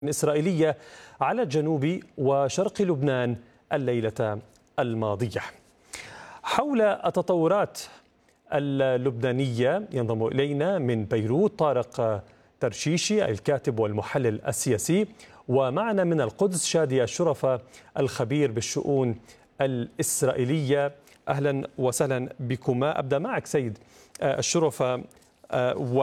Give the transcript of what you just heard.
إسرائيلية على جنوب وشرق لبنان الليلة الماضية. حول التطورات اللبنانية ينضم إلينا من بيروت طارق ترشيشي الكاتب والمحلل السياسي، ومعنا من القدس شادي الشرفة الخبير بالشؤون الإسرائيلية. أهلا وسهلا بكما. أبدأ معك سيد الشرفة